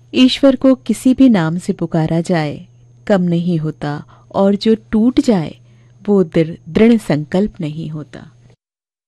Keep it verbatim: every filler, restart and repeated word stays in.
ईश्वर को किसी भी नाम से पुकारा जाए कम नहीं होता, और जो टूट जाए वो दृढ़ दृढ़ संकल्प नहीं होता।